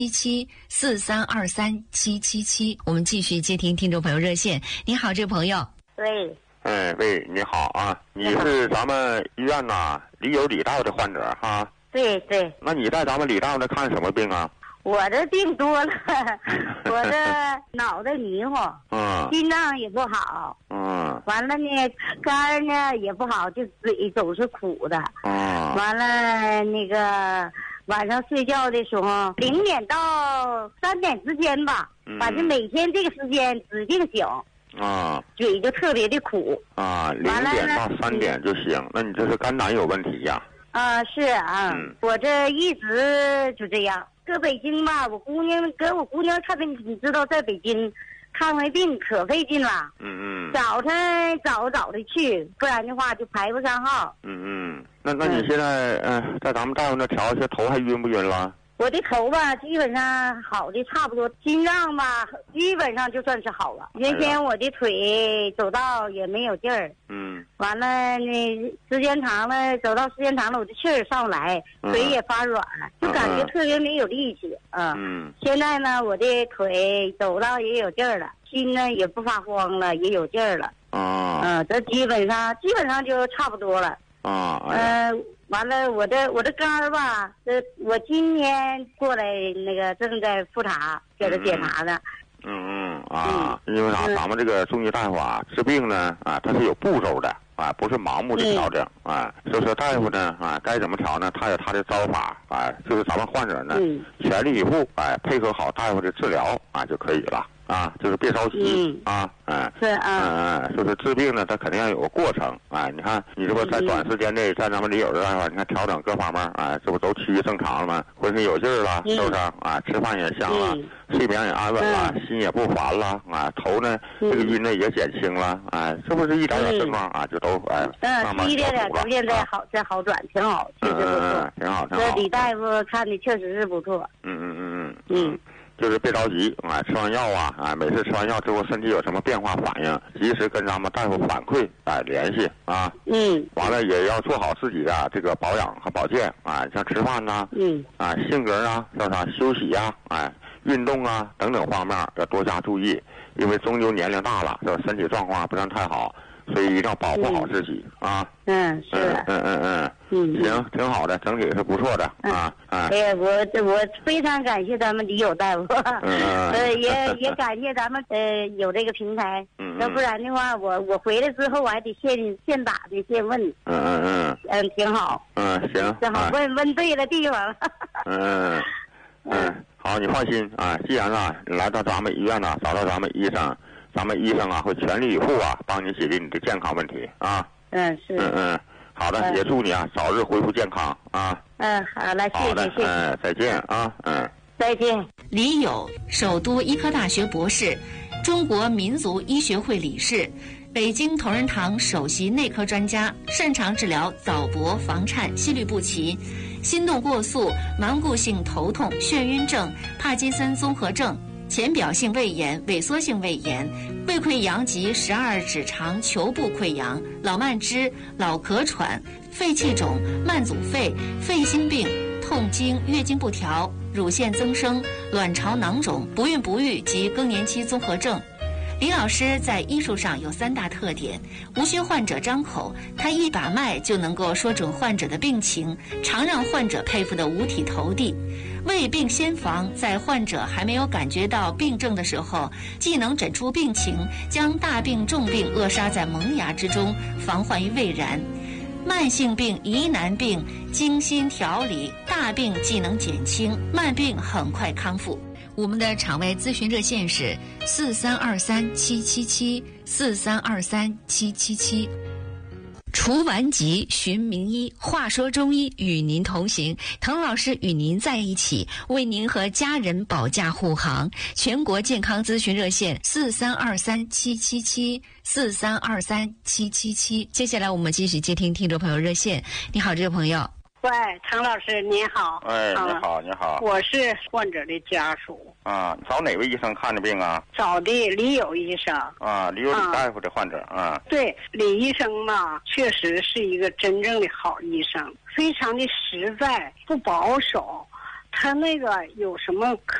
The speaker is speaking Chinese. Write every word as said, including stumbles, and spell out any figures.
七七四三二三七七七，我们继续接听听众朋友热线。你好，这位朋友。 喂。 哎喂，你好啊，你是咱们医院呐李友李大夫的患者哈？ 对对。 那你在咱们李大夫那看什么病啊？ 我这病多了，我这脑袋迷糊， 嗯， 心脏也不好， 嗯， 完了呢，肝呢也不好，就嘴总是苦的， 嗯， 完了那个晚上睡觉的时候，零点到三点之间吧， 嗯、 反正每天这个时间指定醒， 啊， 嘴就特别的苦， 啊，零点到三点就行，那你这是肝胆有问题呀？ 啊，是啊， 嗯、 我这一直就这样。搁北京吧，我姑娘搁我姑娘看病，你知道，在北京看完病可费劲了。 嗯嗯。 早晨早早的去，不然的话就排不上号。 嗯嗯。那那你现在嗯、呃，在咱们大夫那调去，头还晕不晕了？ 我的头吧，基本上好的差不多，心脏吧，基本上就算是好了。原先我的腿走道也没有劲儿。 嗯。 完了呢，时间长了，走到时间长了，我的气儿上不来，腿也发软，就感觉特别没有力气。嗯。 嗯。 现在呢，我的腿走道也有劲儿了，心呢也不发慌了，也有劲儿了。 啊。 嗯，这基本上基本上就差不多了。 啊。 呃，完了，我的我的肝儿吧，这我今天过来那个正在复查，给他检查的。 嗯嗯啊，因为啥？咱们这个中医大夫啊，治病呢啊，他是有步骤的啊，不是盲目的调整啊。所以说大夫呢啊，该怎么调呢？他有他的招法啊，就是咱们患者呢，全力以赴哎，配合好大夫的治疗啊就可以了。啊，就是别着急、嗯、啊，哎， 是啊， 嗯嗯，就是治病呢，它肯定要有个过程，哎，你看，你这不在短时间内，在咱们里有的大夫，你看调整各方面，哎，这不都趋于正常了吗？浑身有劲儿了，是不是？啊，吃饭也香了，睡眠也安稳了，心也不烦了，啊，头呢这个晕呢也减轻了，哎，是不是一点点症状啊，就都哎慢慢一点点逐渐在好在好转，挺好，确实不错， 挺好，挺好。 这李大夫看的确实是不错。 嗯嗯嗯嗯嗯。 就是别着急啊，吃完药啊，啊，每次吃完药之后身体有什么变化反应，及时跟咱们大夫反馈，哎，联系啊。 嗯。 完了也要做好自己的这个保养和保健啊，像吃饭呐、啊， 嗯， 啊，性格啊，叫啥休息呀、啊，哎，运动啊等等方面要多加注意，因为终究年龄大了，这身体状况不算太好，所以一定要保护好自己、嗯、啊。 嗯，是。 嗯嗯嗯。 嗯， 行，挺好的，整体是不错的啊啊！ 哎呀，我我非常感谢咱们李友大夫， 嗯呃，也也感谢咱们呃有这个平台， 嗯， 要不然的话，我我回来之后我还得现现打的现问， 嗯嗯嗯， 嗯，挺好， 嗯行， 正好问问对了地方了， 嗯嗯，好，你放心啊，既然啊你来到咱们医院呢，找到咱们医生，咱们医生啊会全力以赴啊帮你解决你的健康问题啊， 嗯是， 嗯嗯。好的、嗯，也祝你啊早日恢复健康啊！ 嗯，好了，谢谢， 好的， 谢谢， 嗯，再见啊，嗯， 再见。 李友，首都医科大学博士，中国民族医学会理事，北京同仁堂首席内科专家，擅长治疗早搏、房颤、心律不齐、心动过速、顽固性头痛、眩晕症、帕金森综合症、浅表性胃炎、萎缩性胃炎、胃溃疡及十二指肠球部溃疡、老慢支、老咳喘、肺气肿、慢阻肺、肺心病、痛经、月经不调、乳腺增生、卵巢囊肿、不孕不育及更年期综合症。李老师在医术上有三大特点，无需患者张口，他一把脉就能够说准患者的病情，常让患者佩服得五体投地。未病先防，在患者还没有感觉到病症的时候，既能诊出病情，将大病重病扼杀在萌芽之中，防患于未然。慢性病、疑难病精心调理，大病既能减轻，慢病很快康复。我们的场外咨询热线是四三二三七七七四三二三七七七。除顽疾寻名医，话说中医与您同行，滕老师与您在一起，为您和家人保驾护航。全国健康咨询热线四三二三七七七四三二三七七七。接下来我们继续接听听众朋友热线。你好，这位朋友。 喂，滕老师您好。 哎，你好，你好。 我是患者的家属。 啊，找哪位医生看的病啊？ 找的李友医生。 啊，李友李大夫的患者啊。 对，李医生嘛，确实是一个真正的好医生，非常的实在，不保守。 他那个有什么